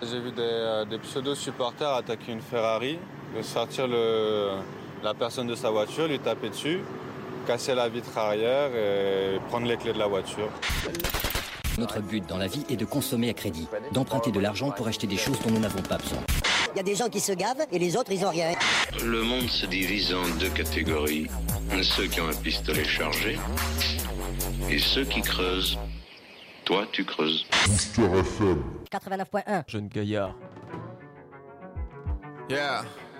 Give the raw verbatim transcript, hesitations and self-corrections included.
J'ai vu des, euh, des pseudo-supporters attaquer une Ferrari, de sortir le, la personne de sa voiture, lui taper dessus, casser la vitre arrière et prendre les clés de la voiture. Notre but dans la vie est de consommer à crédit, d'emprunter de l'argent pour acheter des choses dont nous n'avons pas besoin. Il y a des gens qui se gavent et les autres, ils ont rien. Le monde se divise en deux catégories. Ceux qui ont un pistolet chargé et ceux qui creusent. Toi, tu creuses. quatre-vingt-neuf point un. Jeune gaillard. Yeah.